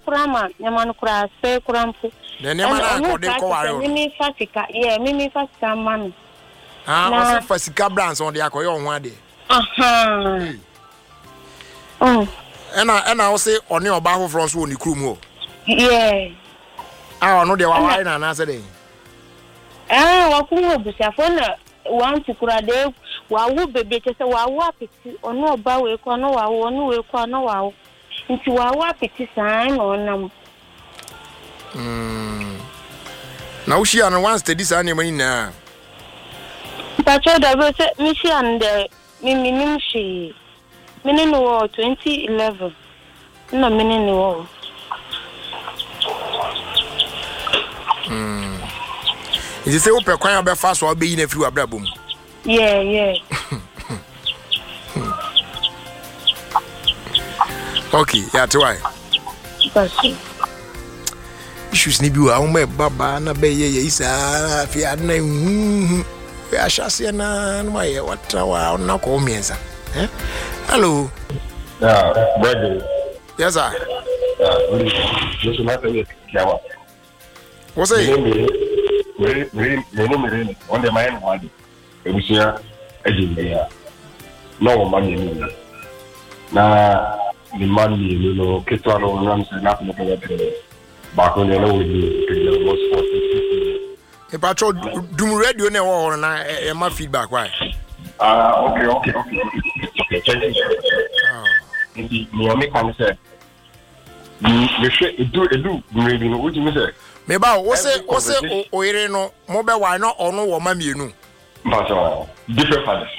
kurama nyama kura se kurampo ne nyama na ko de ko ware mimi fasika mimi fasika man o se fasika brands on de akoye ho ade ena o se oni oba hofro so oni krum ho ono de wa ware na na se de wa ku obusiafo na want to kura de wa wo bebe che se wa wo apeti ono oba we ko no wa wo ono we ko no wa wo nti wa wo apeti san na onam na wo shia no one steady san nyama nyina pacho da be se mi shia nde mi minim shi mini no 2011 no mini no Is it open kwan be fast or be in a few abrabum? Yeah. Okay, yeah, to why? Issues ni biwa o me baba na be ye isa fi adna we ashase na no ye watra wa na ko mienza. Hello. Yeah, brother. Yes sir. Just not the kiawa. What's it? Many on the mind one. It was here again. No money. Now, the money, you know, Kitano runs enough of it. Back on the road, the most for a patrol do radio now and my feedback. Why? Okay. Thank you. Me can say, do, maybe, what you say. Meba wo se oyire no mo be wa no ono wo ma mienu but different fathers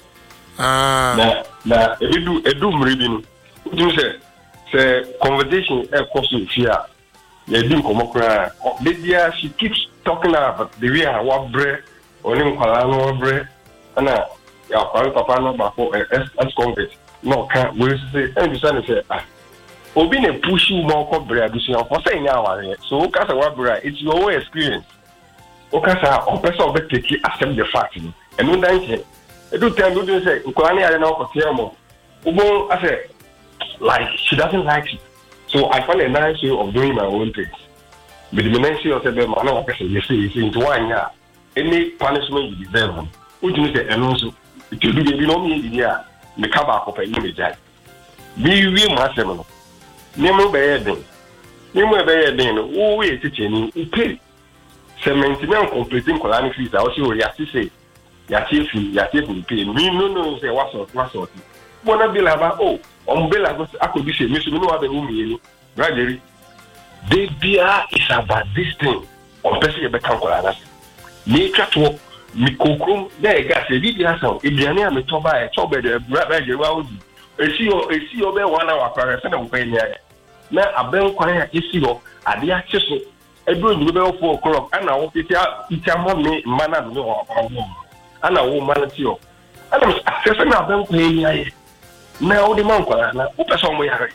na edu mribi no you say conversation e koso fia ya di nkomokra dia she keeps talking about the way how bre oni nkwala no bre na ya papa no ba for as convert no can we say and say obi na push you more ko bra adusia for say nya aware so o kasa wa bra it's your own experience o kasa o person o be take accept the fact and no dan do tell do say nkwani are na o tell mo ubo I say like she doesn't like it so I find a nice way of doing my own things but the nice way of say be man na person you say into one ya any punishment you deserve o do say and also if you do be no me dia me ka ba ko pa ni me jai bi wi mo asem no Nemo Bayadin. Nemo Bayadin, who is teaching in pay. Cement completing colonic fees, I also say, Yatif pay. Me no say what sort. Bona bill about Bella I could be say, Miss No other woman, gradually. The beer is about this thing. On Pessi Beckham Colanas. Nature to Mikokrum, there gas a video sound. Ibiania me to buy a chop at the Brabag. See you be 1 hour per na aben kwan ya esi ho ade a cheso edu ndu be 4 o'clock ana wo titia mo me mana me ho ana wo mana ti ho ana se na aben kwan ya ye na wo de man kwa na wo pese mo yare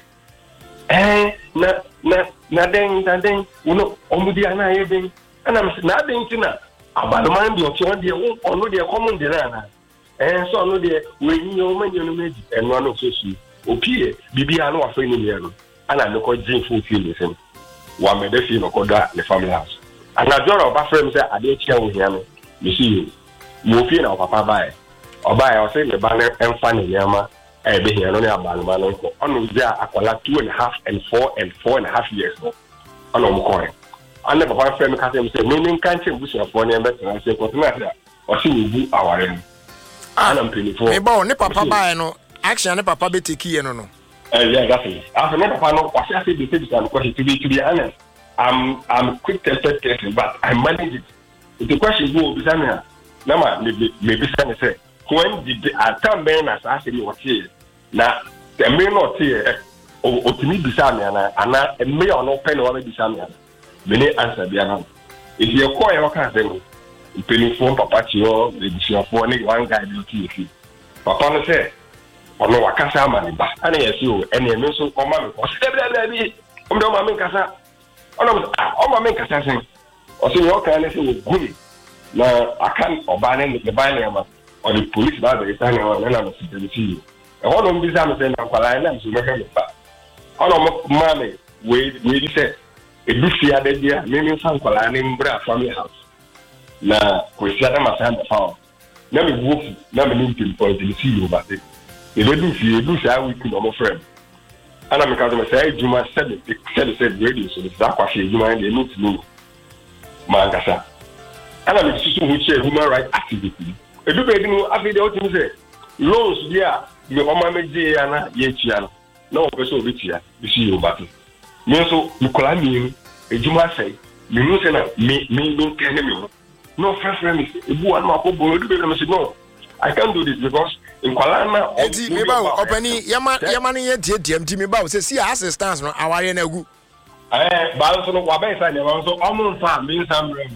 na den uno omudi ana ye den ana na den tina abalman bi o ti on de ono de common de na so no de we yin o manyo no meji eno ano so su opie bibia no wa fe ni no ana no ko jin fu fi ni sem wa me de fi no ko da the family house ana joro ba frame say ade chia wo hia me me see mo fi na papa bae obae o say me ba na emfa ni yama e be hia no ne abalma no ko ono dia akola 2.5 and 4 and 4.5 years no ono mo ko ana papa frame ka say me say me kan che busu afo ne be tena say ko tena o si ni bu aware me ba ne papa bae no action ne papa be take ye no yeah, that's it. After my papa no, what I say the things because to be honest, I'm quick tempered person, but I manage it. If the question go be sana, nama maybe sana say when did I tell men as I say what here? Na the men not here o timi be sana ana e me on open o be sana. Me answer be ana. If you call your can say penny phone papa chiyo the decision for one guy be okay. Papa no say ono wakasa amani ba ana yesi o ene me so o ma me ko bi o do ma me kasa o ma me kasa sen o se yo kan le se o gumi na akan oba ne le ba ne ma o the police ba be sta ne o na no security e ho no bi za me se na kwala na so me ba ono ma me we say edufia de dia me san kwala ne mbra family house na kwesi ada masanda fa na me wofu na me nim point ni see over there e do fia we no mo friend ana me ka do say juma said radio so that kwase juma dey no to mangasa ana me susu hu che human rights activity edu be no afi de otim say loans dia me o ma meje ana ye tia no o person obi tia bi see over there me so nkola mi ejuma say me no say na me tell me no friend ebu anu akobo edu be no say no I can't do this because in Kuala eti me ba opani yama ne tie mti me ba say see assistance no aware na gu ba so no wa ba say ne ba so omo fa me samrem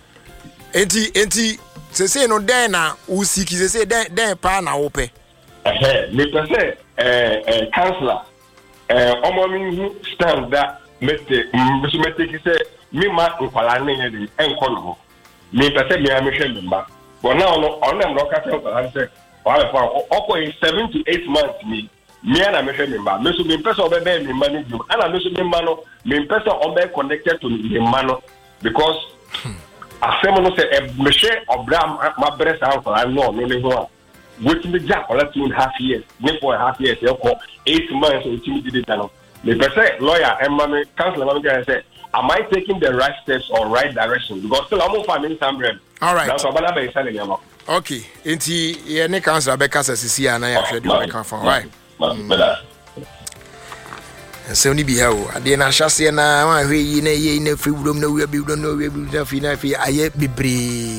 enti say no den na usiki say den pa na wo pe me pese councillor omo mi stand that mete ki say me ma Kuala ne ye enko no me pese me amehwe me ba. But now, on them, no catch up. I say, in 7 to 8 months, me and I measure me, but Mister me person over there, me manage you, and I Mister me mano, me person on there connected to the mano because I say, no say, Mister Obram, my breast uncle, I know, no more. Waiting the jack for 2.5 years, me for 1/2 years, you call 8 months, or 2 did it. Me person lawyer and my councillor manager say, am I taking the right steps or right direction? Because still, I'm not finding some bread. All right. That's what I'm saying. Okay. Inti ye ne council Becca says see ana ya hwede o kan fa. Right. So ni bi ha o. Ade na hyase na wan hwe yi na ye na free wudom na we bi wudom na we bi na fi na fi aye bibre.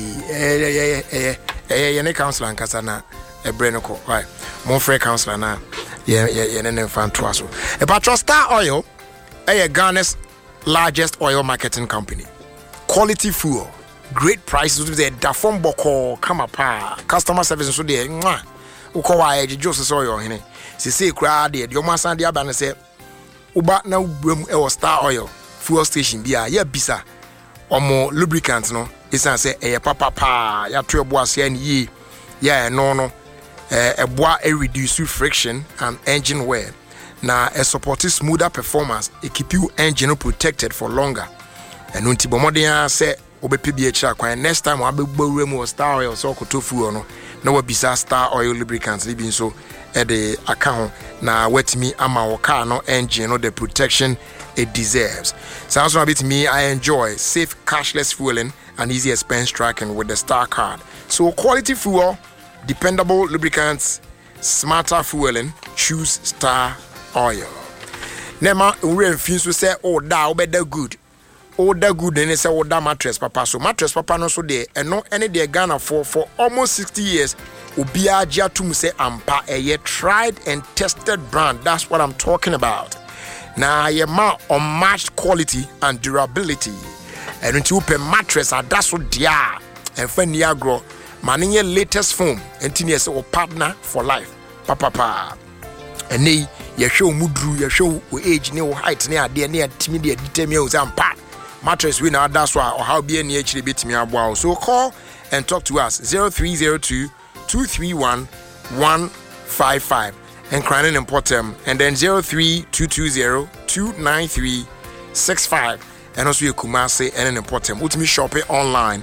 Ye ne council ankasa na ebre no ko. Right. Mon frère council na ye ne fan to aso. E Patro Star Oil Ghana's largest oil marketing company. Quality fuel. Great prices with the Dafon Boko Kamapa customer service so there Ukowa Jose Soyo Hene. Say crowd the Yoma Sandia Banner say Uba na Ubrum Star Oil fuel station bia ya bisa omo lubricants no isan say papa ya tweboa se ye ya no eboa reduce friction and engine wear na support smoother performance it keep you engine protected for longer and unti bomodin say obepe bi echa kwan next time abegbowe mu Star Oil so kotofu no na wabisa Star Oil lubricants libi so e de aka ho na wetimi ama wo car no engine no the protection it deserves. Sounds a bit me I enjoy safe cashless fueling and easy expense tracking with the Star card. So quality fuel, dependable lubricants, smarter fueling, choose Star Oil. Nema we refuse to say oh da better good. Order good and say order mattress papa so mattress papa no so there and no any dey Ghana for almost 60 years obia gia tum say ampa a tried and tested brand. That's what I'm talking about. Now ye ma unmatched quality and durability and until pe mattress that's so dia and for niagro maninye latest foam and tin say o partner for life papa and ye show mudru ye show age ne height ne ade ne atimi de determine o ampa mattress we now that's why or how be any actually bit me aboa. So call and talk to us 0302 231 155 and crying in Portem and then 03220 293 65 and also you Kumasi and in Portem ultimate shopping online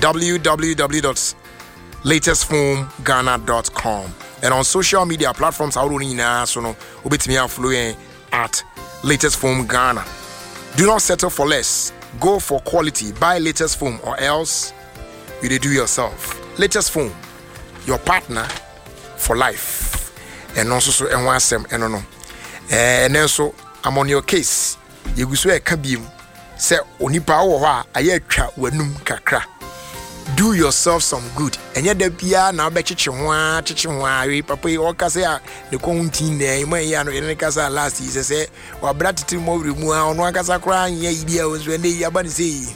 www.latestfoamghana.com and on social media platforms how do you so no obit me following at Latest Foam Ghana. Do not settle for less. Go for quality. Buy Latest Foam or else you do yourself. Latest Foam, your partner for life. And also so and one sem and no. And also I'm on your case. You go so a kabim. Say onipa wo ha aye twa wanum kakra. Do yourself some good. And yet the bia na be chichi ho we papa e oka say the kontin na ima ya no ene kasa last is say wa bratiti mo remu a ono akasa kra anya bia wo so ne ya ba ni say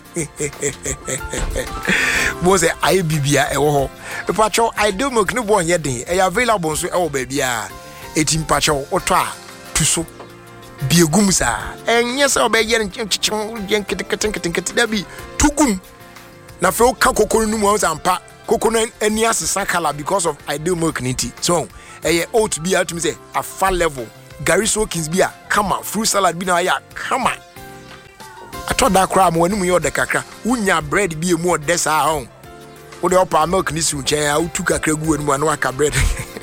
mo say aye bibia e wo ho pacho I do make no bon ye den e available so e wo ba bia etim pacho oto a tuso biegum sa enye se obeje chichi kete da bi tugum na fe o ka kokoro nu mu ampa kokoro eni asesa color because of ideal milk niti so oat be out me say a far level Gary Soakins be a kama fruit salad be na ya kama ato da kra mo anum ye ode kakra unya bread be mu ode sa hon wo de opa milk ni su chen a utu kakra gu anum na waka bread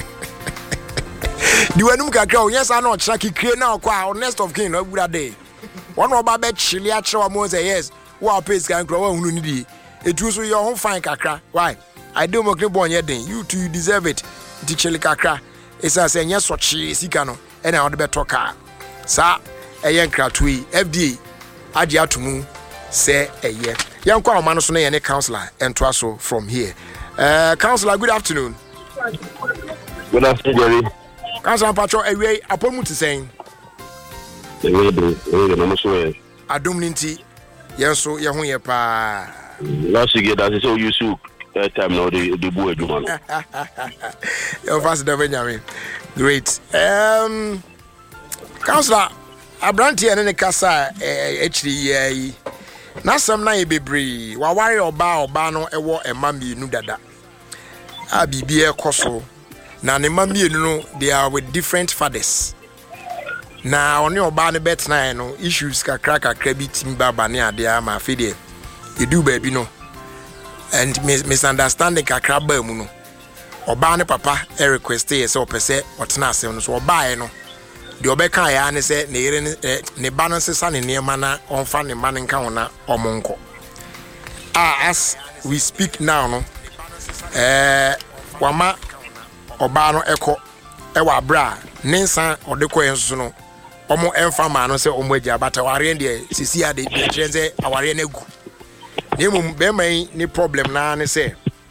di wanum kakra o yes na o kira kikire na okwa next of kin no gura day one oba be chili a kira mo say yes wo pace kan kra wo hunu ni di etu so your hon fine kakra why I do mo kre bon ye den you too you deserve it di chili kakra esa say nya so chi sika no e na wo de beto ka sa eye nkratu yi FDA agi atumu say eye yankwa o ma no so na ye ne counselor ento aso from here counselor good afternoon. Good afternoon, Jerry. Councilor Pacho, away upon to saying, Adum Ninti, yes, so Yahuya Pa. Last year, that is all you took that time now, the boy, you're fast, Benjamin. Great. Councilor, Abranti and Casa, actually, not some night be bree, while worry or bano, a war and mammy, Nudada. I be beer coso. Na ne mami no they are with different fathers. Na oni oba ne bet na no issues kakra bi timba ba ne ade ama fide. You do baby no. And misunderstanding kakra ba mu no. Oba ne papa request e say opese otena asem no so oba e no. De obeka ya ne say ne yere ne ba no sesa ne niema na onfa ne ma ne nka wona omonko. As we speak now no wama oba no eko ewa bra nensa odeko yenso no omo emfa ma no se omo agya bata ware ndie sisi ade trenze aware na gu nemu be man ni problem na ne se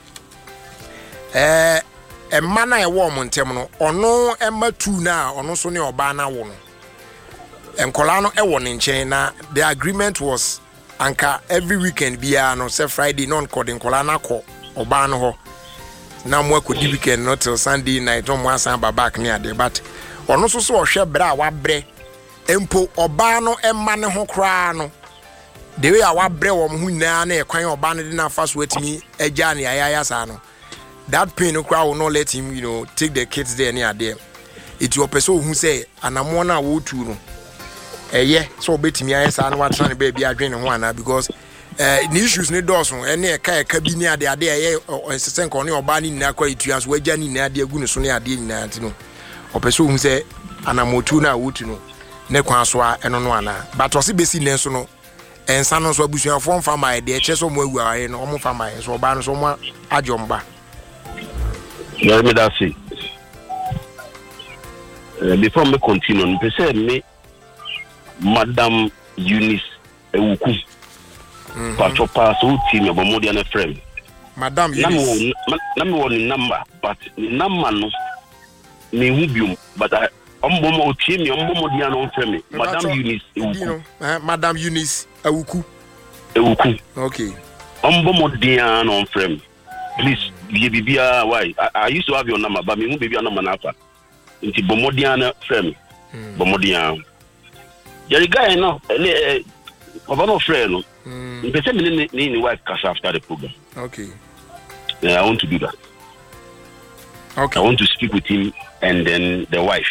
emma na ewo omo ntem no ono emma tu na ono so ne oba na wo no enkola no ewo ne nchen na the agreement was anka every weekend bia no se Friday non coding kola na ko oba no ho na mo akodi weekend not till Sunday night on one san back near there but ono so ohwe bra wa bre empo oba no emma ne ho kra no the way wa bre wo hu na na ekwan oba no de na faso atimi agya ne ayaya sa no that pain no kra will not let him take the kids there near there it your person who say anamo na wo tu no so betimi ayasa na wa try ne ba bia adwen ho ana because the issues ne doso ene e ka bi ni ade ensesen ko ne oba ni na kwa itu aso wagya ni na ade agu ne so ne ade ni na ntino opeso hu se anamotu na wutu no ne kwa so a eno no ana but o se besi ne so no ensa no so abusuafo mfa ma de eche so mo awu aye no omo fa ma so oba no so mo ajomba let me that see before me continue pese me Madam Eunice Ewuku Pacho pass who team about more than a friend. Madam, number, but number no me hubium, but I umbomo team, umbomo diano friend. Madam Eunice Ewuku. Madam Eunice Ewuku. Okay. Umbomo diano friend. Please, bibia why? I used to have your number, but me who baby number nafa. Inti bomodiana friend. Bomodiana. Jerry guy no, no friend. Because me wife cash after the program. Okay. Yeah, I want to do that. Okay. I want to speak with him and then the wife.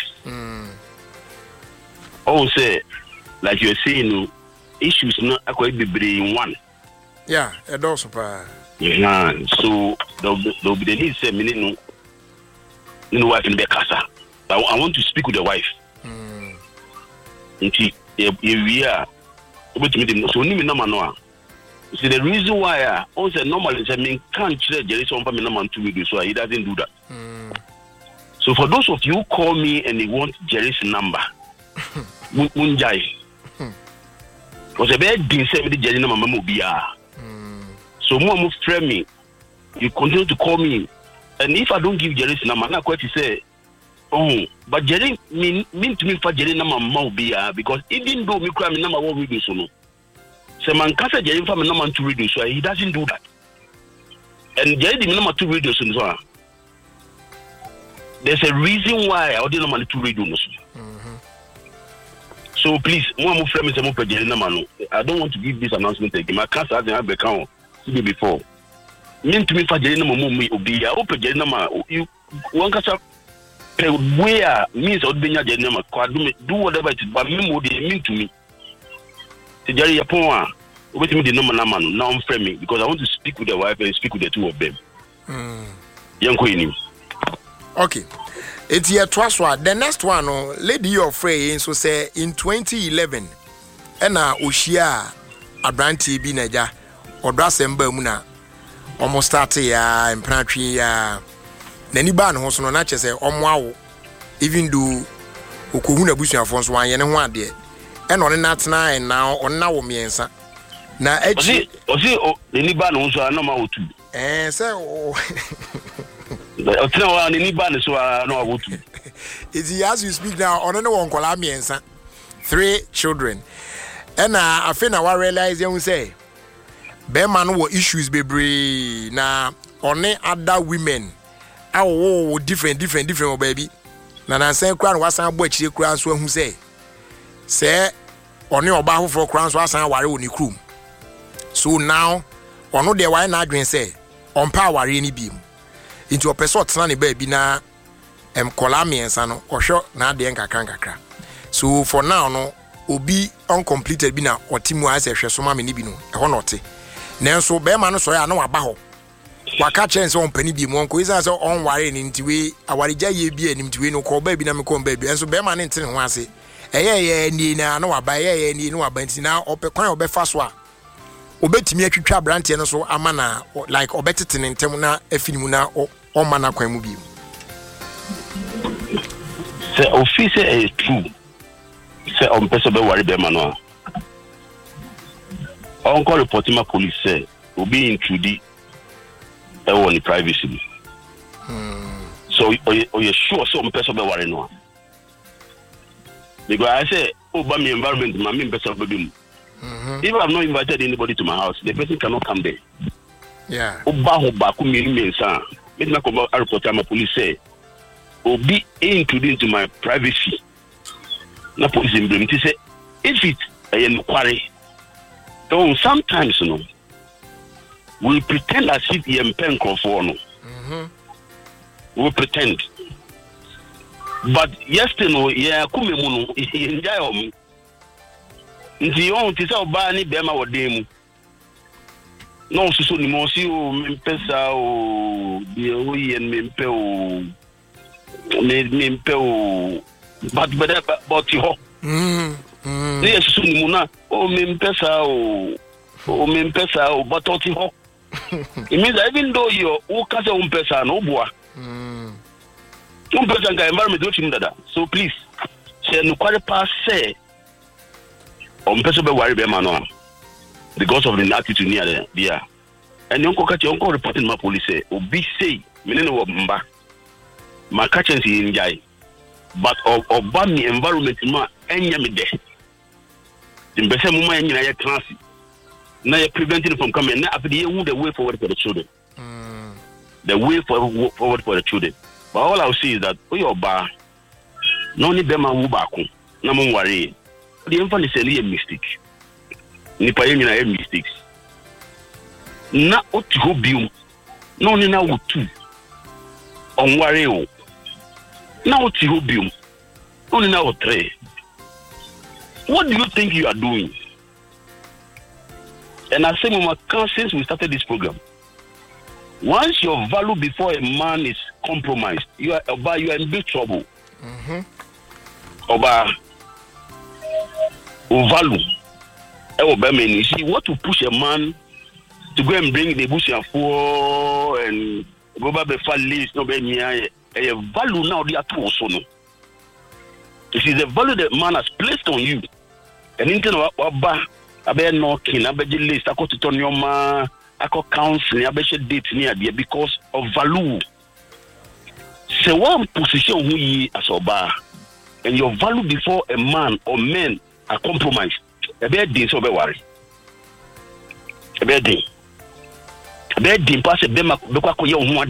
Oh, say, like you're saying, issues not quite be in one. Yeah, it does. Yeah, so there'll be the need say me no wife in the casa. I want to speak with the wife. And we are. So ni number no. See the reason why I also normally say me can't change Jerry some family number 2 weeks so he doesn't do that. So for those of you who call me and they want Jerry's number, munjai. Because a bad thing say the Jerry number mo biya. So more friend me, you continue to call me, and if I don't give Jerry's number, not quite to say. Oh, but Jerry mean to me for Jerry number mo biya because even though me cry me number 1 reading so no. So man can't Jerry for me number 2 reading so he doesn't do that. And Jerry the number 2 reading so there's a reason why I didn't number 2 reading so. So please, more friend me say mo Jerry number no. I don't want to give this announcement again. My cancer has been account before. Mean to me for Jerry number mo biya. Open Jerry number you one cancer. where means odbenya jenema do whatever it is, but me mo dey mean to me. Tejari yapon a obetimi de number na man now frame me because I want to speak with the wife and speak with the two of them. Yanko ini. Okay. It's your trust one. The next one, lady your friend, so say in 2011, ena Oshia Abranti Binaja or Drasemba Muna almost started ya and Pantry ya Naniban was no nature say wow, even do Okuhuna Bush of Fons one and one day. And on that nine now on now miensa. Na edge Naniban also no more too. Eh, so it's now any ban so no to. It's as you speak now on no one Colamians 3 children. And I feel now I realize you say Beman were issues baby na only other women. Oh different baby. Na na say crown was an boy chi crown so who say only oba for crown was an ware oni krum. So now ono de why na adwen say on power any beam. Into a person tena ne baby na kola miensa no ohwo na de nkakra. So for now no obi uncompleted bi na otimu ase hwe so ma me ni bi no e ho note nanso be ma no so ya na waba ho waka chance on pani bi mo onko isa se on ware ni ntiwe awareja ye bi anim tiwe no ko ba bi na me ko ba bi enso be ma ne ntene ho ase eye ni na waba eye ni no waba nti na opekwan obefa so a obetimi atwitwa brantie no so amana like obetete ntem na afinimu na o mana kwan mu bi say officer is true say on person be worry be mano on call report my police say obi intruding e won privacy so you sure so on person be worry no because I say over my environment my me person be if I've not invited anybody to my house, the person cannot come there. Yeah. Oba kumiri mensa. Me na ko report my police say obi intruding to my privacy. Na police implement say if it a quarry. So sometimes you know we pretend as if you pen for no. We pretend. But yesterday yeah kumemu no enjoy nti on ti say oba ni be ma wodem no susu ni mo si o mpesa o bi o yen mpe o mpe o but ho ni susu ni mo na o mpesa o but ho it means that even though you o ka say mpesa no boa mpesa nga environment do chim dada so please say no kware pass say on person be worry be man because of the attitude near there and uncle catch uncle reporting my police say obi say me no mba ma catch and see njai but oba me environment ma enya me de mbese mu ma nyina ya class na ya preventing from coming na after the way forward for the children the way forward for the children but all I will say is that oba no ni be ma wu ba ko na mo worry the infant is a mistake. Nipa yenina a mistakes. Na oti hobium. No ni na wutu. Onware o. Na oti hobium. No ni na otre. What do you think you are doing? And I say since we started this program, once your value before a man is compromised, you are in big trouble. Oba value. You see, what to push a man to go and bring the bush and go back the list, no be a value now they are too also no. It is the value that man has placed on you. And in terms of abe knocking, abe list, I got to turn your man, I got counseling, abe date near there because of value. So one position who ye as oba and your value before a man or men are compromised. A bad day, so be worry. A bad day. A bad day, pass a bema, because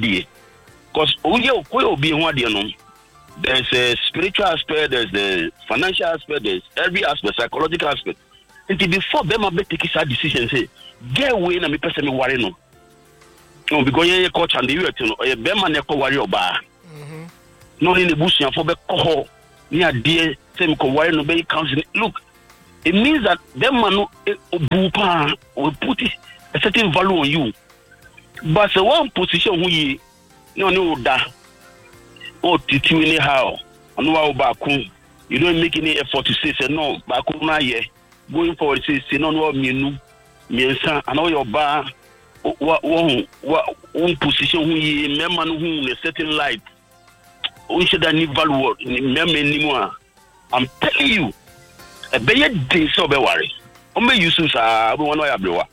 there's a spiritual aspect, there's the financial aspect, there's every aspect, psychological aspect. Until before Bema be take his decision, say, get away and me person me worry no. Because you coach and the you know, a Bema never worry about. no in the bush for be call near dear same wire no be council. Look, it means that them man bupa will put a certain value on you. But the one position we no da or titu anyhow and wow baku. You don't make any effort to say no baku na ye going forward say no menu miensa and all your bar one position who member who in a certain light we should need value anymore. I'm telling you a better day so be worry only you use everyone everyone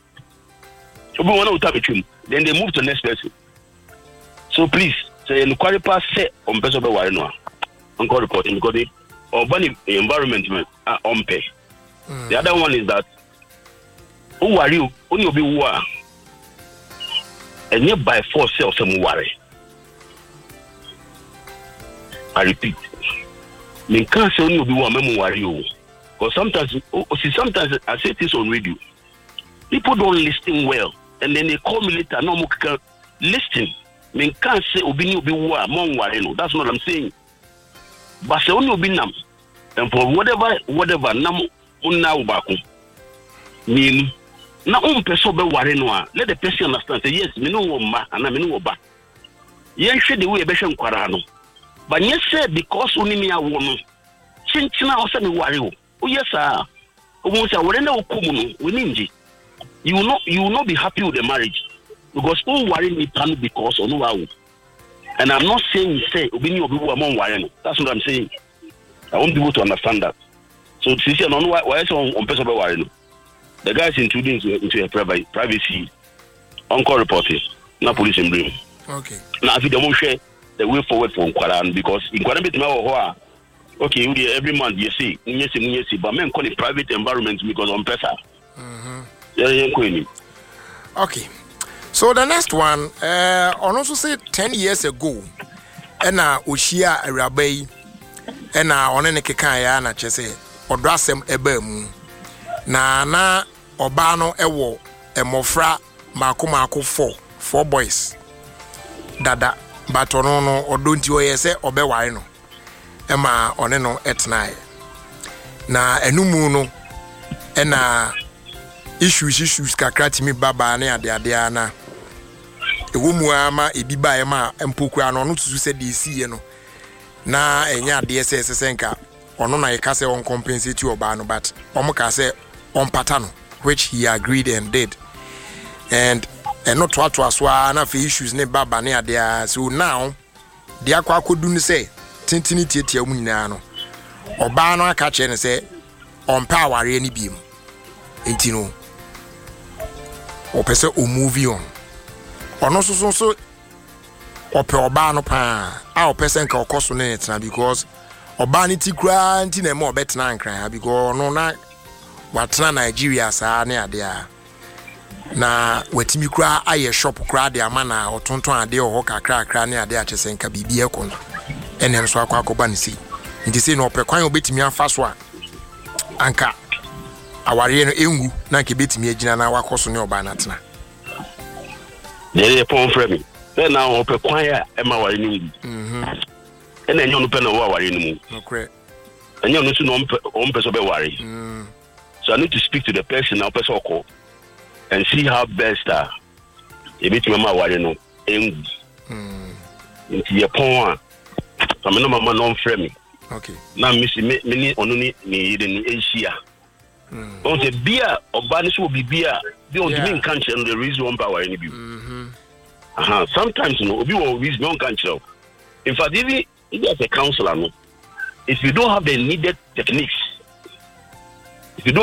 then they move to the next person. So please say inquiry pass set on person be worry no on reporting because the urban environment on pay. The other one is that who are you only be war and you by force sell some worry. I repeat, me can't say only be war worry because sometimes I say this on radio. People don't listen well and then they call me later no more listen. Me can't say obi war more worry no. That's what I'm saying. But say only obi nam and for whatever nam unna ubaku mean na person be worry no let the person understand say yes me no woma and me no oba yen hwe the way be hwe nkwara no but yes say because uni me awo no chinchina o say me worry o yes sir o mo say we na okomu no we ninji you will not be happy with the marriage because who worry me pan because onu wa wo. And I'm not saying say obi ni obi wo amon worry no. That's what I'm saying. I want people to understand that. So this is on why so on person be worry no. The guys intruding into a privacy on-call reporting, na police in bring. Okay. Now if you don't share the way forward for Nkwaran because Nkwaran bit ma okay, every month you see, but men call it private environment because on pesa. Okay. So the next one, on also say 10 years ago, and Ushia Arabai, and on any Kekaya na chese, or Drasem Ebemu, na Obano Ewo, a Mofra, Makumako 4 boys. Dada, but ono or don't you say Obewino, Emma oneno etnai. Na enumuno, and issues kakrati mi baba ne ade na ewomu ama ebiba ema empokua no no tusu se DC no na enya ade senka ono na yeka se on compensate oba no but omo ka se on pattern which he agreed and did and not to aswa na for issues ne baba ne ade so now de akwa akodu ni se tintini tietia mu nyina no oba no aka che ne se on power ni biem entino o pese o movie on ono so ope oba no pa a o pese nka okoso ne tena because oba ni ti kura nti na mo obetena nkran because no na watena Nigeria saa ne ade a na watimi kura aye shop kura de ama na otonton ade o kakra ne ade a chese nka bibie ko no enem so akwa ne si nti se no ope kwan obetimi afa so a anka aware no engu na nke betimi agina na wakoso ne oba na tena dey pon frame then now ope kwan ya e ma ware ni and enyo no pe na wa ware ni mu okay enyo no so no on pe so be ware so I need to speak to the person now person call and see how best e betimi ma ware no engu nti ye pon a me no mama no frame okay na me ni onu ni yire ni Asia on the beer or banish will be beer. They don't mean country and the reason one power any view. Sometimes obi will reason one country. In fact, even as a counselor, if you don't have the needed techniques, there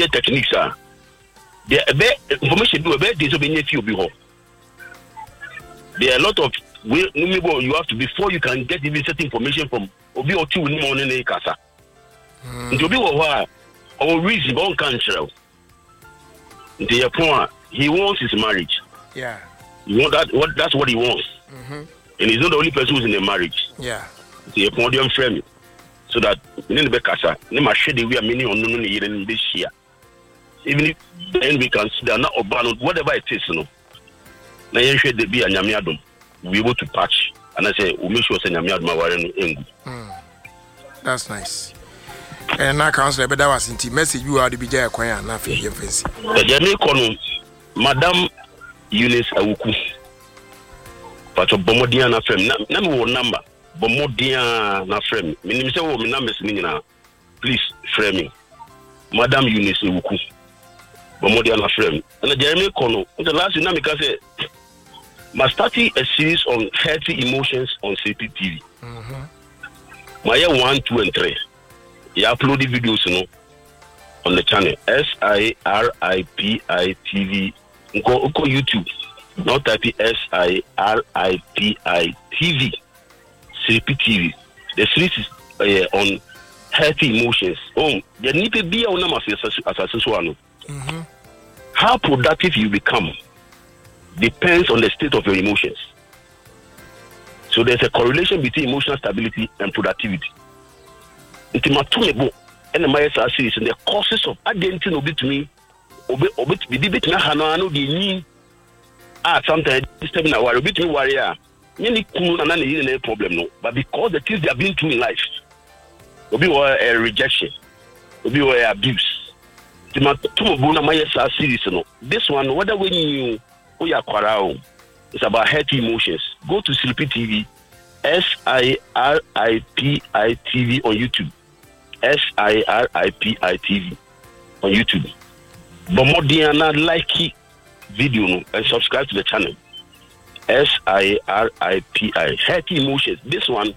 information do a better disobedience you be home. There are a lot of way you have to before you can get even certain information from obi or two in the morning casa. Into be what or reason one country. The point he wants his marriage. Yeah. You want that? That's what he wants. And he's not the only person who's in a marriage. Yeah. The podium frame. So that in the Bekasa, no matter the way many on in this year. Even if then we can see they're not urban, whatever it is, no. Now you should be a Nyamiadum. We'll be able to patch and I say we make sure say nyame aduma ware no engu. That's nice. And now councillor but that was inti message you are the bija kwan na fe fancy. Jeremy Kono Madam Eunice Awuku. But Bomodia na frame na me wo number Bomodia na frame. Minim say wo me numbers ni nyina. Please frame me. Madam Eunice Awuku. Bomodia na frame. And Jeremy Kono the last na me can say must start a series on healthy emotions on CPTV. My 1, 2 and 3. You upload the videos on the channel SIRIPI TV. Go YouTube. Not type SIRIPI TV. CPTV. The series is on healthy emotions. Oh, there need to be a number of how productive you become depends on the state of your emotions. So there's a correlation between emotional stability and productivity. Intimatumebo and the MySR series and the causes of identity obit sometimes disturbing our bit me warrior. Problem no, but because the things they have been through in life, obi a rejection, obi abuse. Intimatumebo na MySR series no. This one, whether when you it's about healthy emotions. Go to Sleepy TV, SIRIPI TV on YouTube. SIRIPI TV on YouTube. Bomodiana like video no, and subscribe to the channel. SIRIPI healthy emotions. This one,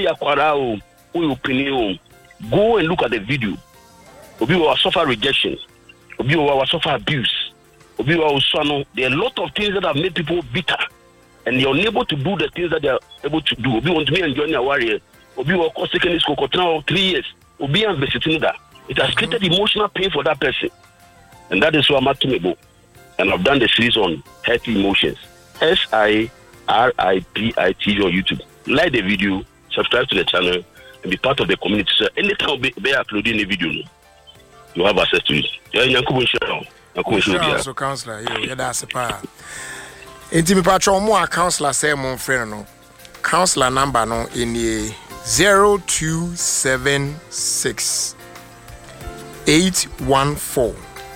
opinion. Go and look at the video. Obi will suffer rejection. Obi will suffer abuse. There are a lot of things that have made people bitter, and they're unable to do the things that they're able to do. Obi want to be enjoying a warrior. Obi will cost secondary school now 3 years. Obi and visiting that. It has created emotional pain for that person, and that is why I'm at Tumebo. And I've done the series on healthy emotions. SIRIPI TV on YouTube. Like the video, subscribe to the channel, and be part of the community. So anytime we are uploading a video, you have access to it. So councillor, you that's a pa. Inti patron mo councillor say mon friend no. Councillor number no in the 0276 814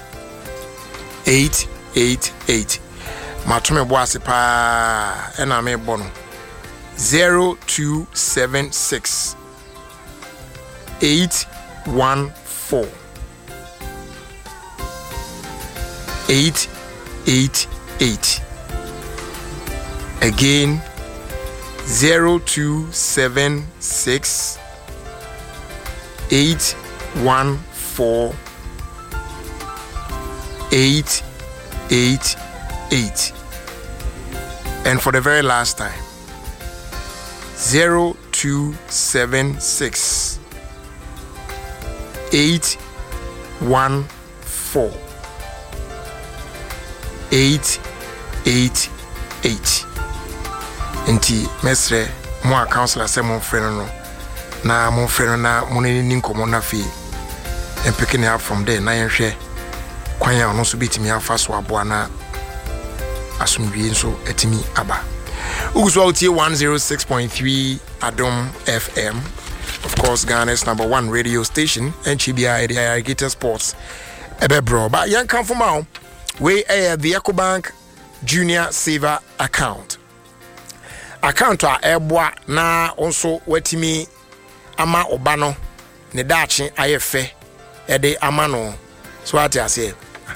888. Matume bo ase pa e na me bo no 0276 814 888. Again 0276 814 888. And for the very last time 0276 814 888. Enti mesre mo councillor say mon friend no na mon friend na mo ni nkomo na fi and picking up from there na yenhwe kwan ya no so bitimi afa so aboa na asumdwe nso etimi aba. Uguso outie 106.3 Adom FM, of course Ghana's #1 radio station, and Chibia the Irrigator Sports ebebro. But yan come from now we the EcoBank Junior Saver account a eboa na also wetimi ama obano ne dachi ayefe ede amano so ati ase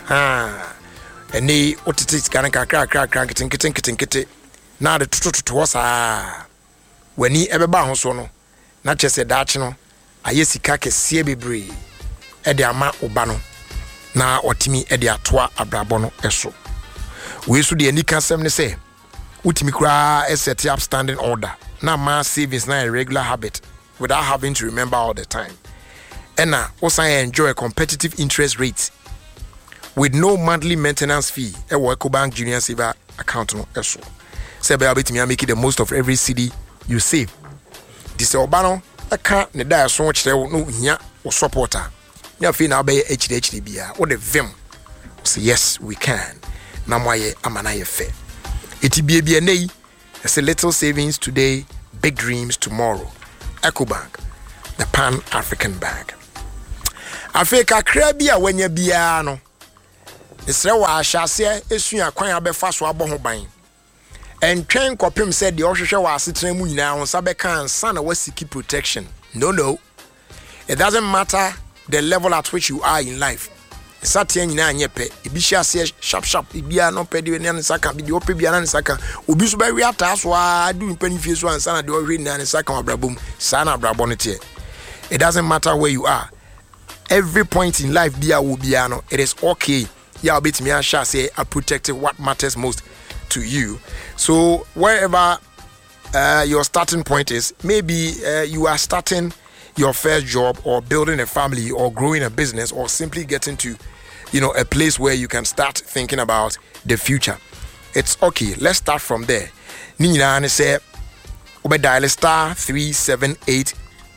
eni otiti kan kakra kitin na de tututu sa wani ebeba ho so no na chese dachi no ayesika kese bebre ede ama obano na otimi ede atoa abrabo no eso we so de anika sem ne say utimi kura set up standing order na mass savings na a regular habit without having to remember all the time. And now also enjoy a competitive interest rate with no monthly maintenance fee. A EcoBank Junior Saver account no eso. Say be able to make the most of every cedi you save. This obano account ne da so much no nya or supporter. Nya fee na be HD bia. What the vim. Say yes we can. Na moye amana ye fe. It be a nay. As a little savings today big dreams tomorrow. EcoBank, the Pan-African Bank. Africa Krabia when you biano. It's rewa shase esua kwan abefa so abo ho ban. And train kopim said the Oshisha was sitting mu nyina on sabeka ansa na wasiki protection. No. It doesn't matter the level at which you are in life. Satya nyina anyepe ibisha se sharp ibia no pedi ne saka bi de ope bia na saka obi so ba wi ata so adu mpani fie so ansa na de ohwe na saka abrabom sa na abrabo ne te. It doesn't matter where you are. Every point in life bia wo bia no it is okay. Yeah, bit me and say I protected what matters most to you. So wherever your starting point is, maybe you are starting your first job or building a family or growing a business or simply getting to a place where you can start thinking about the future. It's okay. Let's start from there. Nina and say dial *378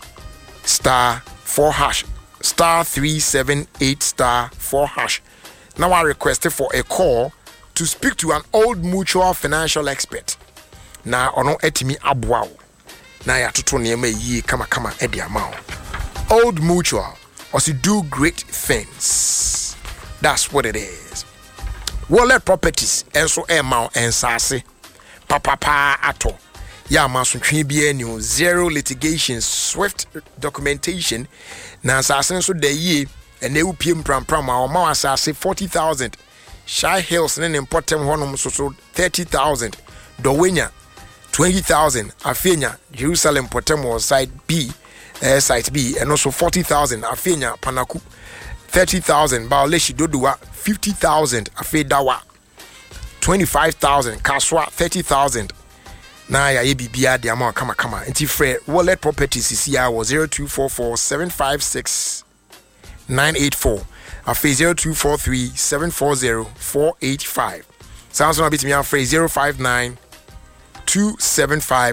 *4#. *378 *4#. Now I requested for a call to speak to an Old Mutual financial expert. Now ono etimi abwao. Na ya toto nieme yi kama edi amao. Old Mutual also do great things. That's what it is. Wallet properties enso emao ensase. Papa ato. Ya masuntwe bia ni zero litigation, swift documentation. Na ensase so de yi and they will pay pram or more assassin 40,000. Shy Hills and important one so 30,000. Dowenya 20,000. Afenya Jerusalem Potemo side B, site B, and also 40,000. Afenya Panaku 30,000. Baoleshi Dodua 50,000. Afedawa 25,000. Kaswa 30,000. Na ya bia the amount kama. Inti Fred Wallet Properties is here was 0244 756 984 afi 0243 740 485. Sounds like me afraid 059 275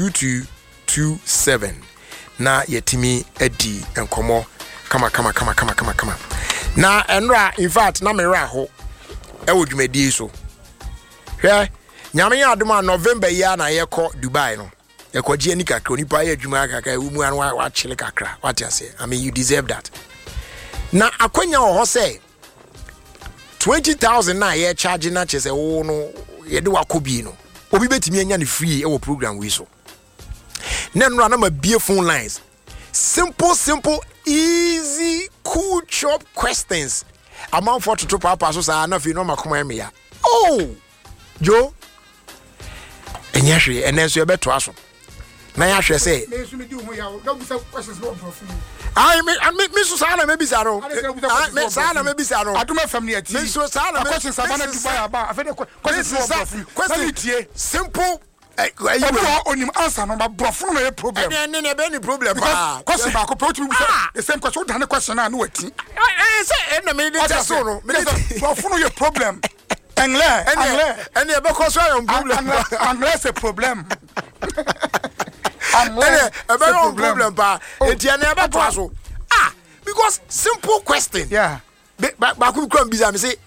2227. Na yetimi edi enkomo kama. Na enra in fact na me ra ho e wodwumadi so. Hwe nyame ya adoma November ya na yekọ Dubai no. Yekọ je ni kakra onipa ya adwuma kakra emu anu wa chile kakra. What you say? I mean you deserve that. Na akwanya ho say 20,000 na ye charge na chese wo no ye de wakobi no obi betimi anya ne free e wo program we so na no na ma bie phone lines simple easy cool chop questions amount for to papa so sa na fi no makoma me ya jo enya hwe enenso ye beto aso na ya hwe say me so me di ho ya no busa questions no profile me so sana me bisa no me sana me bisa no aduma family ati me so sana me questions abana Dubai aba afede questions simple onim answer no ba brofo no problem ne be ni problem ba question ba ko put the same question the question na wati say na me dey so no me brofo no your problem Anglais because I am problem Anglais a problem a problem pa etiane eba to aso because simple question ba ku kram biza me say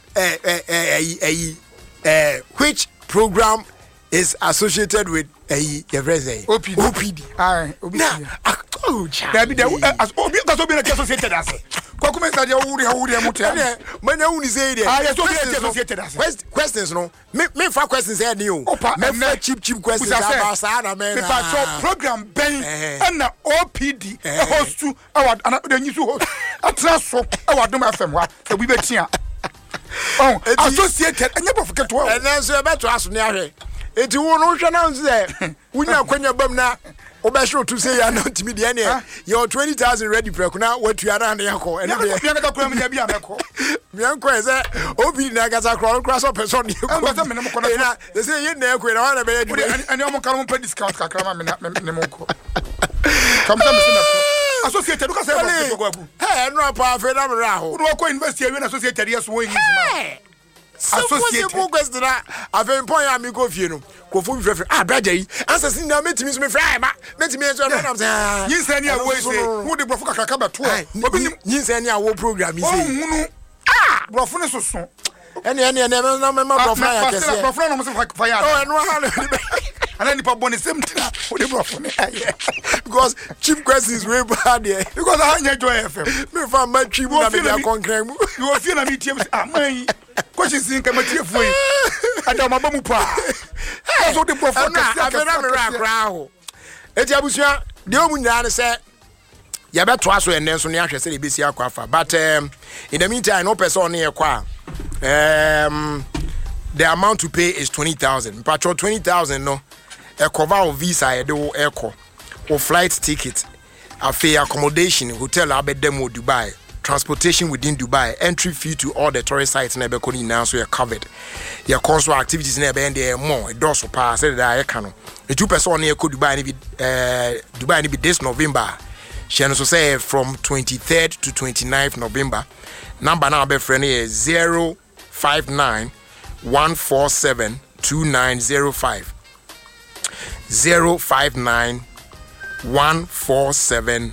which program is associated with your friends OPD there be as obi ka so be associated as kwakume sa dia wuri mutia manya uni say there yes obi associated as questions no me fa questions here ni o me fa cheap questions about sa na me na program ben na OPD host to award ana de nyisu host atra so award dom FM wa e bi betia associated anya forget to and then so be to aso ni ahwe eti wo no hwe na nze wunya kwanya bam na obesho to say ya not me de ne your 20,000 ready preku na watu ara na yakọ ene de ya ka kura me bia meko me anko eze obi na gasa kro so person na they say ye na ekwe na wana be edi ani o mo karo mo pa discount kakra ma me ne mo ko come me se associated ka say go abu no pa fe na me ra ho wo ko university we na associated yes wo yin ma associated question na ave mpon ya mi go fie no ko fu frefre brother yi answer sin na metimi so me fry ba metimi enso na am say yin say ni awo say who the brofo kakaka ba to obi yin say ni awo program yi say hunu brofo ne soso ene na me ma brofo ya kese brofo no mo se fa ya eno ha and then nipa boni same thing for the bro for me because cheap questions way bad there because I enjoy Joy FM me fa ma twi mu na me ya konkran mu you will feel na me tiem man questions in come tie for you adam abamu pa so the bro for na afena me ra kra ho eti abusua de omu nyina ne se ya beto aso enen so ne ahwe se de besi akwafa but in the meantime no person ne ekwa the amount to pay is 20,000 patro 20,000 no e cover of visa e de wo eko or flight ticket afi accommodation hotel abedem Dubai transportation within Dubai entry fee to all the tourist sites na be ko ni now so you covered your consul activities na be there more it does so pass say that e ka no the two person na ko Dubai ni be Dubai ni be this November she no so say from 23rd to 29th November number now be friend is 059 147 2905 059 147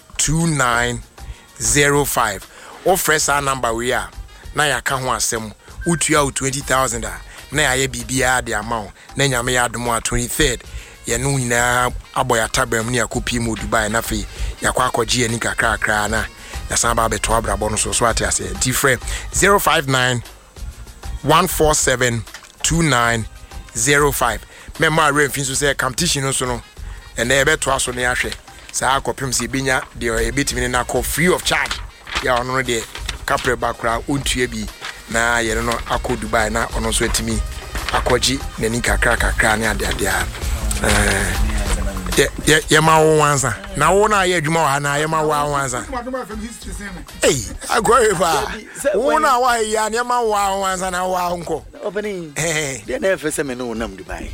2905 or fresh our number we are na ya ka ho asem utua 20,000 na ya ye bibia the amount na nyame ya adom 23rd ye no nyina aboya tabam ne akopi mu Dubai na fe ya kwa akogye ani kakra na ya san ba beto abrabo no so ate ase different 059 147 2905 memma remfin so say competition no so no and e beto aso ne ahwe sa akopem se binya de e betimi na call free of charge ya ono no de kapre bakra ontua bi na ye no akọ Dubai na ono so etimi akọji nani kakra ne ade ye ma wo wanza na wo na ye adwuma wa na ye ma wo wanza agore ba wo na wa ya ne ma wo wanza na wa nko opening dey na first me no nam Dubai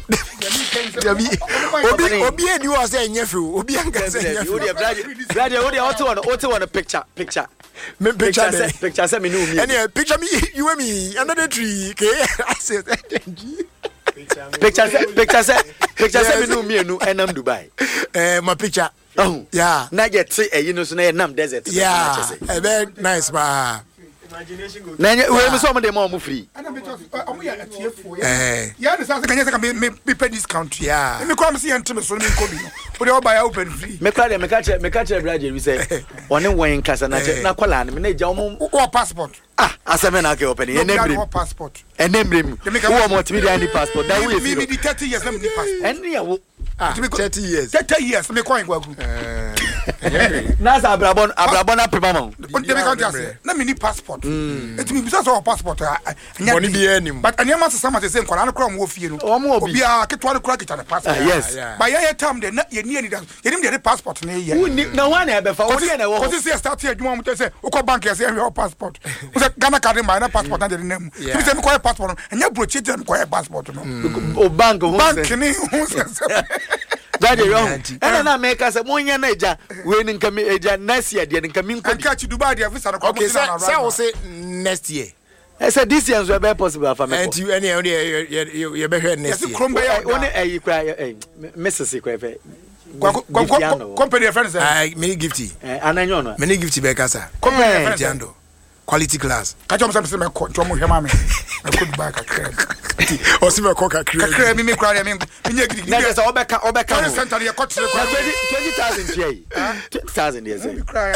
obi edi wo say nyefe obi anka say nyefe brother what want a picture me picture say me no me any picture me you and me another tree ke I say picture say me no me no enam Dubai my picture oh yeah na get you know so na enam desert yeah very nice ba imagination go na we me so mo dey mo free ana me just omo ya atiefo ya na say kanya say me pay discount yeah me come see ante me so me ko bi no we dey buy open free me ka che brother we say one wen kasa na che na kwala na me na ja omo passport aseme na ke open no passport enembrem wo multimedia ni passport that way me be 30 years na me passport eni ya wo 30 years me coin gwagu na sa abrabon apema mo de me count say na me ni passport et me bisa so passport anya bi anim but anya ma sesa say nkwala na kra mo fie no obi a ketwa no kra kita na passport yes but ye time de na ye ni da ye ni de passport na ye na wan e be fa wo ye na wo ko say start here adwuma mo say uko bank ye say your passport wo say Ghana card na passport na de name you say me ko passport anya brochi de me ko passport no o bank ni hu say Daddy wrong. And na make us monya na eja we ni nka me eja next year de nka me nko catch Dubai de visa ko okay say next year I said this year so be possible for me and you any you be heard next year one e kra Mrs. Kwefe company friends many gifty ananyo no many gifty be kasa company friends jando quality class catch am say me ko mo hwema me ko Dubai kakra o si me ko kakra me kra me nya gidi na say obeka center ye ko tere 20,000 here 20,000 yes kra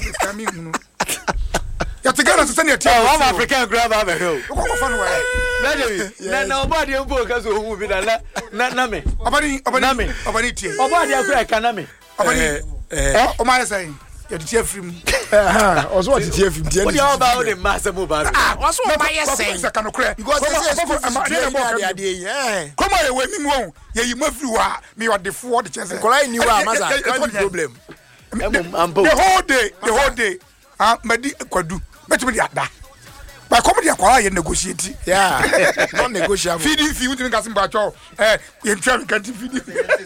ya tigara se ne tie one African grab am here ko fa no wa na obadi en bo ka so hu bi na me obani tie obadi akura ka na me obani o ma say ya tie film ozo what tie film tie ni o ba o de masse mo ba ozo o ma say se kan kra because come on we mi won ye yi ma free wa me wa de fo de chese kola ni wa maza no problem the whole day madi kwadu betimi de ada ba come de akwara ye negotiate yeah non negotiable feeding fee wutimi kasim ba cho ye ntwa kan feeding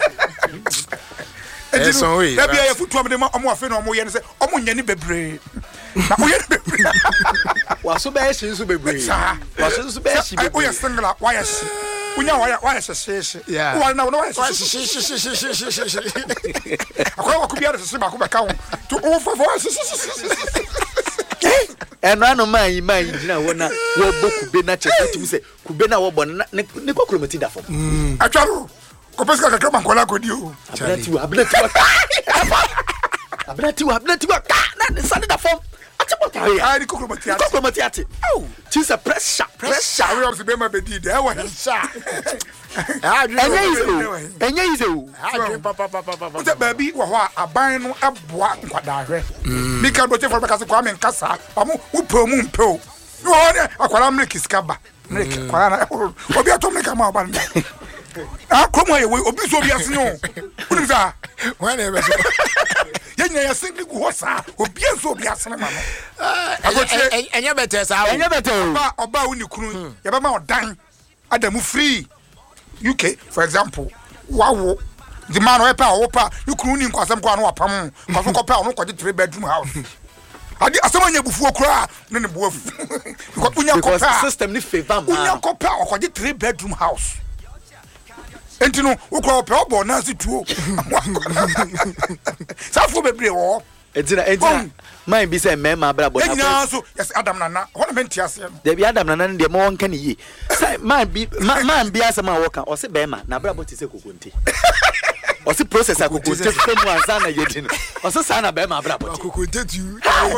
so we na bia ye futu am de omo afi na omo ye ne se omo nya ni bebre na o ye bebre waso ba ye shinsu bebre waso so ba ye shi bebre o ye single wa ye shi unya wa ye shi yeah wa na wa ye shi akwa ku bia de shi ba ku be ka ho to o fo eno no man gina wo na wo boku be na chese tu se kube na wo bo ne kokromati da fom atwaro Kopes ka kakra mankola kodi o. Abnatiwa. Na sane da form. Ah, ni kokro matiate. Oh, tis a pressure. We have to be my bedi there. Wa sha. Enye izo. Papa. Ose baby wo ho aban no aboa nkwada hwe. Mika do chefo beka se kwa me nkasa. Amu upo mu mpeo. No akwara mreki skaba. Mreki kwara na obi ato mreki ma oba nda. Ah, komo ye we obi so obi ase no. Unim sa. When ever so. Yenya ya simply go hosa. Obi so obi ase na ma no. Enye better sa. Oba uni kunu. Ya ba ma odan. Adamu free. UK for example. Wawo. The man we pa you kunu ni nkwasem kwa no apam. Kwaso ko pa no kwaje 3 bedroom house. Adi asamanya bufu okura ne ne buafu. Because system ni favor man. Unya ko pa kwaje 3 bedroom house. Entino ukwa ope obo na si tuo. Safo bebre wo. Entina man bi say mema bra bona. Enya so yes Adam Nana. Ho na menti ase no. There be Adam Nana de mo wonka ne yi. Say man bi asema wo kan. O se bema na bra boti se kokonte. O se processor kokonte femu ansa na yedi no. O se sa na bema bra boti. Kokonte tu.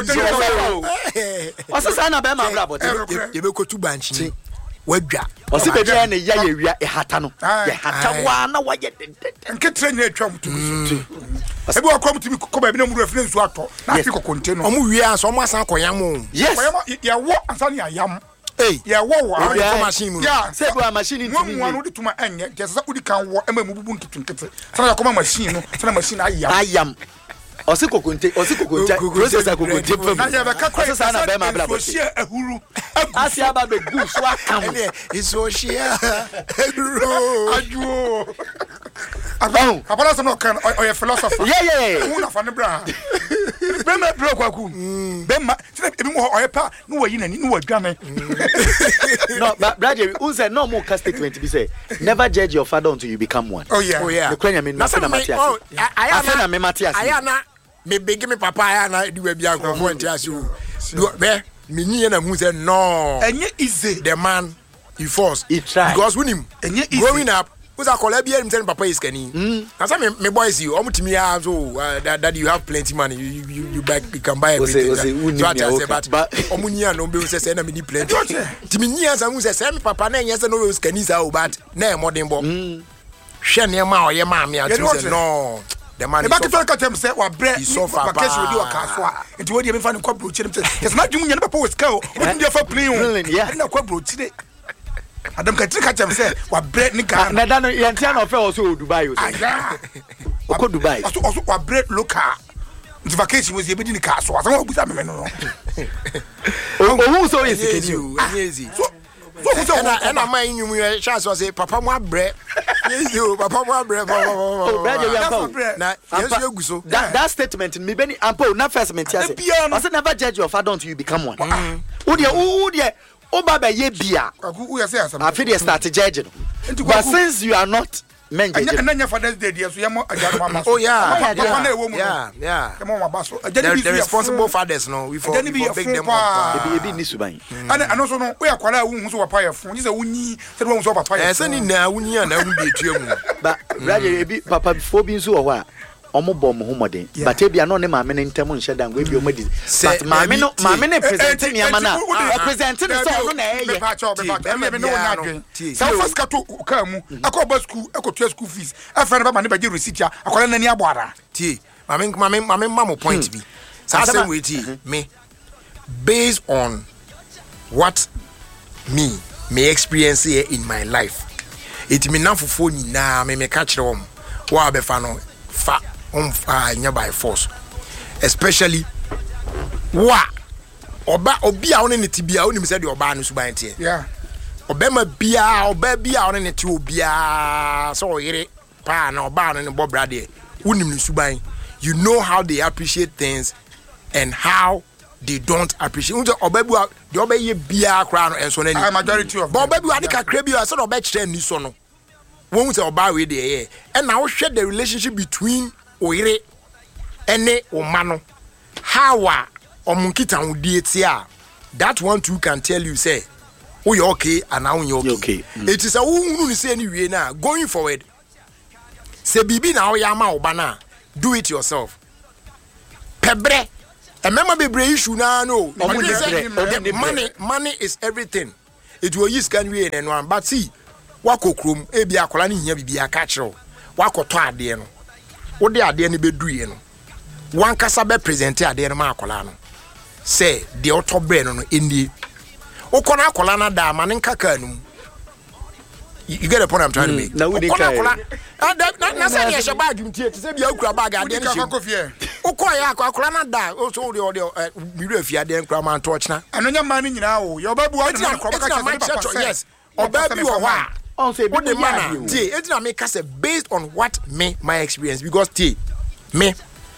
O se sa na bema bra boti. Ye be ko tu banchi. Wadwa. O se be bia ne ya yewia e hata no. Ye hata wa na wa ye nketre na atwa mutu. Ebi akwa mutu ko ba bi na mu refine nsu ato. Na afi kokonte no. Omu wi anso omu asan koyam. Yes. Ya wo ansa ne ayam. Ya wo wo machine. Ya se do machine ntimi. Mo anu de tuma enye. Just udi kan wo ema mu bubu ntutunkete. Sana ya koma machine no. Sana machine ayam. Osi kokonte processor kokonte pem. Na ya be ka kwa sana be ma bla bo. Ehuru. Asia ba be gu so akam. Iso shia. Ehuru. Ajuo. Abala some no kan o philosopher. Yeah. Who na fa ne bra. Be ma bro kwaku. Be ma ebi mo o pa no wayi nani no wadwane. No, but brother, who said no more statement be say never judge your father until you become one. Oh yeah. The Kenya mean na Matias. I na Matias. Ayana me beg me papa ayana di we bia go for Matias o. Be me nyi na hu say no. Enye easy. The man he force. He try. Because when him enye easy. Growing up who's a call him tell papa is kani. And some me boys you omutimi ya so that you have plenty money you can buy everything. So I say but omunya no be say na me need plenty. Timi nya some say me papa na nya say no is kani sa o but na modern bo. Hwe ne ma o ye ma me say no. The man is back to catch say wa bre vacation di wa kaso a enti we dey me fa ne kwa brochi dem say yes na dwum nya na papa we ska o we dey fa plane o na kwa brochi de Adam ka trika chem say wa bread ni Ghana. Na da no yentia no fe o so Dubai o. Aya. O ko Dubai. Also wa bread local. The vacation was ebedi ni ka so. Asa wa busa me no. O hu so yesikeni. Easy. So and am I you me chance say papa mo bread. Yes you papa mo bread. Oh bread you am na yes you guso. That statement me be ni ampo na first mentia say. I say never judge your father until you become one. Who there Oba be ye bia. Who you say asam. I feel they start judging. But since you are not men judging. Anya Father's Day there so yamo ajaro mama. Oh yeah. Yeah. Come on baso. The responsible fathers no we for big them up. Ebi ni suban. And also no we akwala wu so papa ya fun. You say wunyi say we so papa ya. Say ni na wunyi na wu be etua mu. But brother ebi papa before bi nso wo a omo bom ho modern but e bia no ne maame ne ntem nhye dan we bi omo di but maame ne present ni ama na present ne so no na eye me no na adwen so first ka to ka mu akoba school akotua school fees afere ba ma ne ba je receipt ya akola nani aboara tie maame mamo point bi sa say we tie me based on what me experience here in my life it me na fofo nyina me ka kire wo wa be fa no fa nya by force especially oba obi a woni ne tibia woni me say de oba no suban tie yeah obema bia oba bia woni ne ti obia so oyire pa na oba no ne bo brade woni ne suban you know how they appreciate things and how they don't appreciate oba bu de oba ye bia kra no enso na ni majority of oba bu ade kakra bia so oba kire ni so no won say oba we de and now share the relationship between oyire ene omano how omunkita wudi etia that one too can tell you say oh you okay and now you okay it is a who say any way now going forward se bibi na oya ma obana do it yourself pebre remember be issue na no money is everything it will use can we and one but see wakokrom e bia akola ne hia bibia ka kire wakoto ade no wo de ade ne beduye no wan kasa be present ade no ma akola no say the otobre no eni ukona akola na da ma ne nkaka num. You get the point I'm trying to make. Na we dey say dey she bag ntie te say bia ukura bag ade ne she ukoya akola na da o so de biru afia de nkura man to chna anonya man nyina wo your babu wa nyina ko baka say yes obabi wo ho on say the man tie etina make say based on what my experience because tie me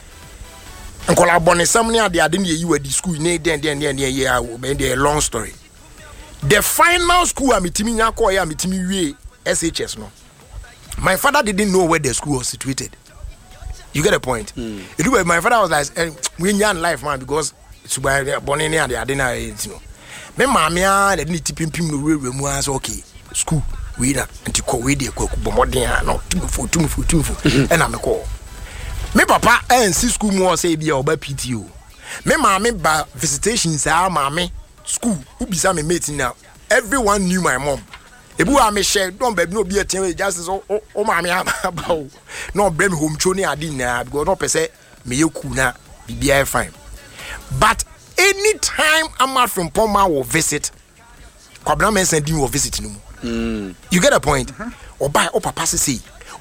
nkola bone sam ne ade ne yi wadi school ne den yeah a long story. The final school amitimi nya ko ya amitimi wie SHS no. My father didn't know where the school was situated. You get a point? My father was like we nya life man because suba bone ne ade na you know. Me mamia de ni tipimpim no mu as okay school we na anti ko we de ko bomoden no tumfu and am ko me papa NC school mo say bia oba PTO me mama ba visitation say mama school ubisa me mate now everyone knew my mom ebu am share don baby no be atin just so o mama about no bring me home choni adi na because no person me yeku na bibia fine but anytime I'm out from Poma will visit Kwabena Mensah din will visit no you get a point or buy o papa say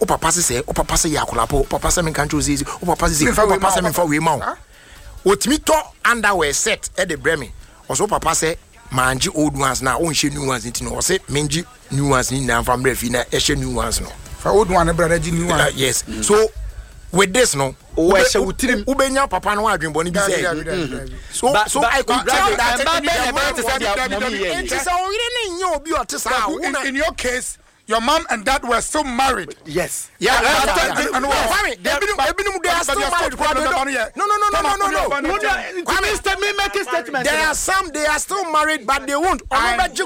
yakolapo papa say me kan choose o papa say me for we ma otimi to underwear set e de bremi also papa say manji old ones na o nhye new ones ntino o say menji new ones ni na from refi na e hye new ones no for old one brother ji new one yes so with this no ubenya papa no adwen boni bi say so I could tell that it is already in obi otisa in your case your mom and dad were still married. Yes. Yeah. They are still married. No. There are some. They are still married, but they won't. Okay.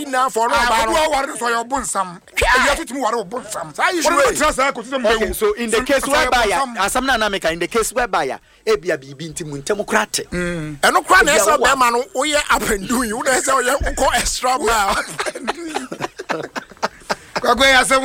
So in the case whereby, in the case whereby, ebia bibi ntimu ntemukrate. Eno kra na esa be ma no oye up and do you. Na esa oye uko extra mile. Because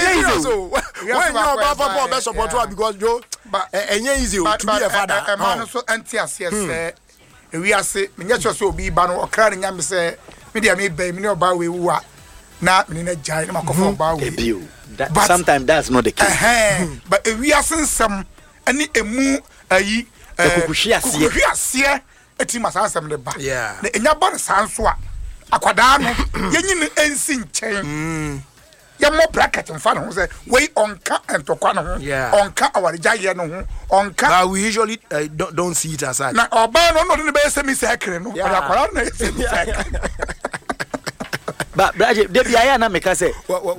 easy to be a father. A man so anti-as yes, we are say, Miniature so be bano or crying yam say, Media me baby, no bow we were not in a giant microphone bow. But sometimes that's not the case. But we are seeing some any a moo a ye here, a team must answer the back. Yeah, in your body sounds what Aquadano, yen ensign chain. Ya mo bracket in front of us way on cat and to quan on cat our giant on cat. But we usually don't see it as such. Now, or ban on the best semi-sacred. But Bradley, Debbie, I am make us say,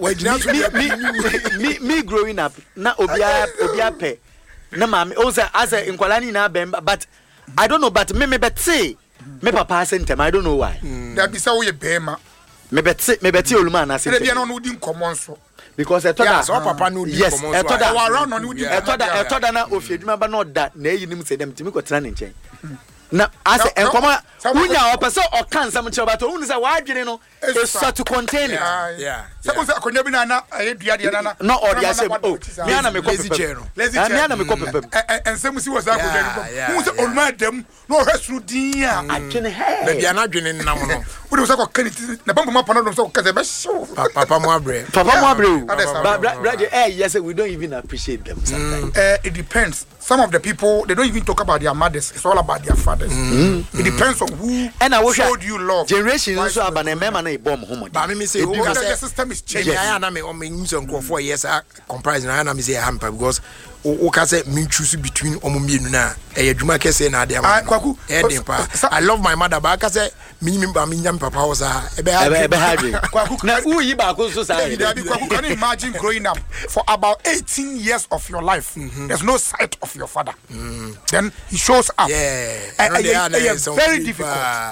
me growing up, na obia pe, na mami, also as a in Kualani na bemba, but I don't know, but me bet say, me papa sent him, I don't know why. That be so we bema. Me bet Oluma na say. They no no din common so. Because I thought that papa no din common so. I thought that na ofieduma ba no da na eyinim say dem timi ko tena ne nchen. Na ase enkoma unya opese o kan sam che ba to unu say wa adwene no is to contain it. Yeah. Suppose akonya bi na ayedua de na. No or dey say oh me ana me lazy chair. Me ana me ko pepem. Ensem si was akonya. Who say Oluma dem no hwesuru din a adwene he. Na dia na adwene nam no. Who say ko kaniti na bambo ma pano do say ko kaze be show. Papa mo abre. But yes we don't even appreciate them sometimes. It depends. Some of the people they don't even talk about their mothers. It's all about their fathers. It depends on who showed you love. Generation so abana mema na ibom homo. But me say the system is changing. I na me o me use on 4 years comparison I na me say hamper because o ka say me choose between omomienu na e adwuma kese na ade am. I love my mother but I say me ba me nyam papa was e be hard. Na who yi ba ko so say. Can you imagine growing up for about 18 years of your life? There's no sight of your father. Then he shows up. Yeah. Very difficult.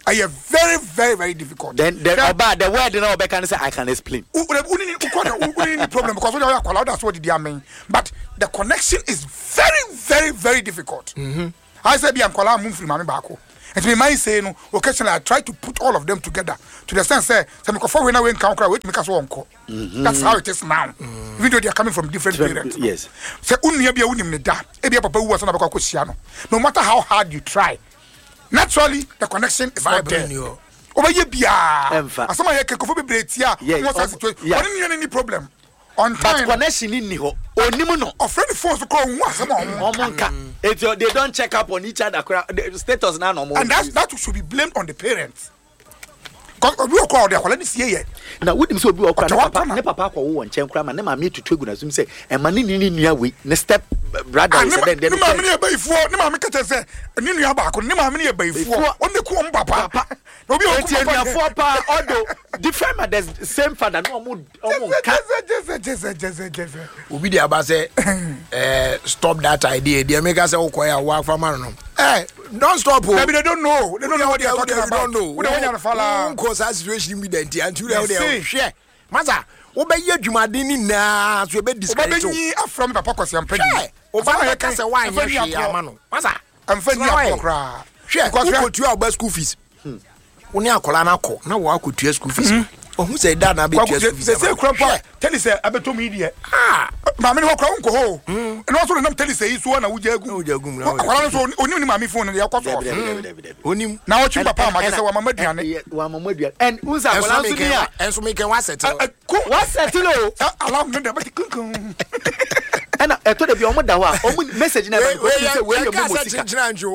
I very, very, very difficult. Then the word now can say I can explain. We need problem because we are allowed. That's what they mean. But the connection is very, very, very difficult. I said, "I'm calling move from Mami Bako." And me mind saying, occasionally I try to put all of them together to the sense say, "Some before we now in Kankra, wait, make us one call." That's how it is now. Even though they are coming from different parents. Yes. Say, "Unya be unim ne da." Ebi papa who was on about Kosiano. No matter how hard you try, naturally the connection is not there. Over ye bia. Asoma ye kekofo bebre tia. What's the situation? What is any problem? On time. But connection in Niho. Onimu no. Of friend phones to call one. If they don't check up on each other, the status now no more. And that should be blamed on the parents. Because we call their quality here. Now, what is we papa ne papa ko wo nchen kra ma ne ma me tutu egu na zum say e ma ni nua we ne step brother is then ne ma me ne baifo ne ma me kete say ni nua ba ko ne ma me ne baifo on ne ko papa obi o ko nua pa odo different but the same father no mo ka just obi dey aba say stop that idea dey make us say o ko ya wa fa man no don't stop. Maybe they don't know what they are talking about. Don't know. We don't want to follow. Because that situation be the until they share. Maza, obey your jumadini na so be discouraged. Obey from papa kwasi ampedi. Obama can say why you share mano. Maza, I'm fani akokra. Share because we go to your school fees. Oni akola na ko na wo akotua school fees. Who say that na be school fees. Say krapa tell you say abeto me die. Ma me ho kra unko ho. And also them tell you say so na wuja gu. Akwala so oni ma me phone dey akwaso. Onim na wo chimba pa ma say wa mama duane. Wa mama duane. And unsa akwala so ni a enso me can wa settle. Wa settle o. Allow me dey but kunkun. And eto de bi omo da ho a omo message na ba ko say we your memo sika.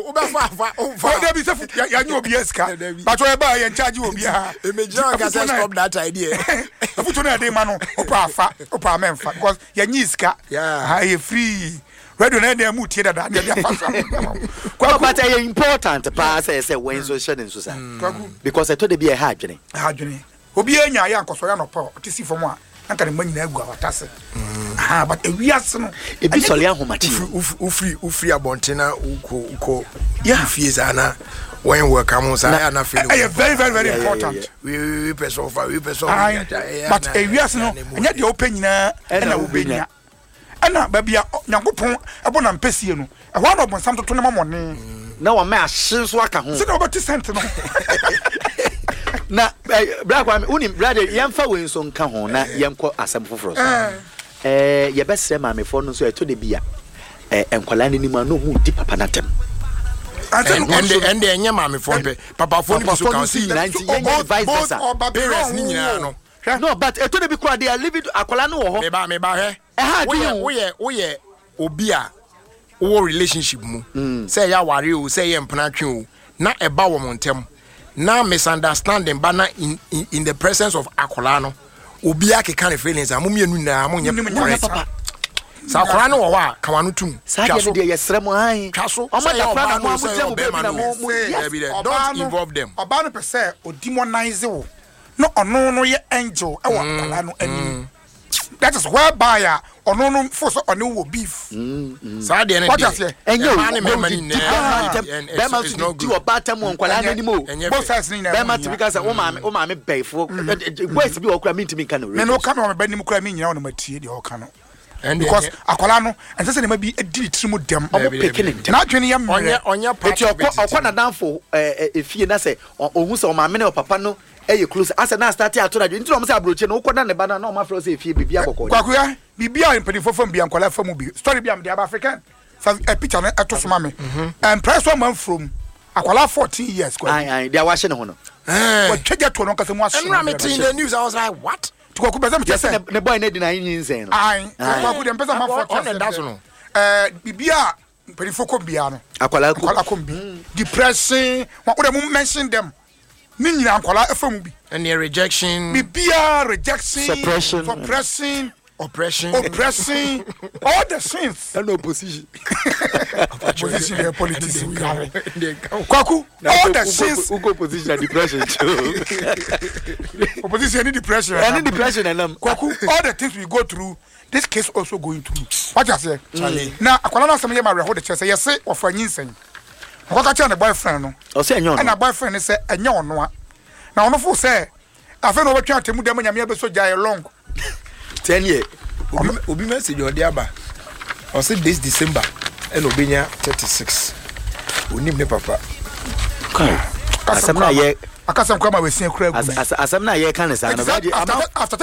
For there be say ya nyu obi eska. But we ba ya charge obi a. E me jira ka say stop that idea. Afuto na dey ma no opa memfa because ya nyi iska. Yeah. I free. Radio na dey mutie da na dey afa. But it's important pa say when so share nso sa. Because eto de bi e ha adwene. Obi anya ya nkoso ya no pa. Otisi fom a anka ne manyina agu awatase. But a wiase no e bi sole ahomachi ufri abontena uko fieza na when we come on na feel very very very important we person but a wiase no anya de open nyina na ubenya ana babia nyankopon abona mpesie no e ho no bonsam toto ne mamone na wo me ahye so aka ho se na obeti sent no na black one unim brother yemfa we nso nka ho na yemko asem foforo so ye besre maamefo no so eto de bia enkwala ni ma no hu di papa natem and enye maamefo pe papa fo ni so kan see 90 vice versa parents ni nyina no but eto de bi kwa they are living akwala no wo ho me ba he wo ye obi a wo relationship mu say ya ware o say ye mpana twen o na eba wo montem na misunderstanding bana in the presence of akwala no obi akeka ne feelings amumienu na amunye papa sa akwala no wo a kawanu tum sa de de yesre mo han twaso o ma da fra na mo amutemu be na mo don't involve them oba no pese o demonize wo no ono no ye angel e wo akwala no anim that is whereby ono no force ono wo beef sa de ne enye man me mani be ma so di oba tamu onkwala na animo both sides ni na be ma to because o ma me beifo boys bi okura mintimi kan no me no ka me be nim kura me nyina no matie de o ka no because akwala no ense se ne ma bi edi trimu dem omo pekene na adwene ya onya eti okwa na danfo efie na se ohun se o ma me ne o papa no eye close asa na start ato na dwe ntino mo se abroche no ukoda ne bana na o ma fro se efie bibia kokko kwakuya bibia impedifo fam bia nkwala fam bi story bia am the African a picture na eto soma me and price one man from akwala 14 years kwa ai dia wa hye ne ho no what check to no kase mo aso and I'm in the news I was like what kwaku be say ne boy na di na yin nsen no ai kwaku dem pesa ma 14 that's no bibia impedifo ko bia no akwala ko bi depression what would them mention them ni nyina akwala efam bi and the rejection bibia rejection suppression oppression all the sins and opposition opposition politics kwaku all the sins uko opposition and depression opposition and depression and kwaku all the things we go through this case also going through what you say now akwala na some yema reho the chese yes say of anyinsen ɔkɔka kyerɛ ne boyfriend no ɔsɛ ɛnyɛ ɔno ɛna boyfriend ne sɛ ɛnyɛ ɔno a na ɔno fo sɛ afei na ɔbɛtwa atemu dɛm nyame abɛso gyae long 10 years obi message ɔde aba ɔsɛ this December ɛna obenya 36 onim ne papa asɛm na yɛ akasɛm kwa ma wesia kura gu asɛm na yɛ ka ne saa no after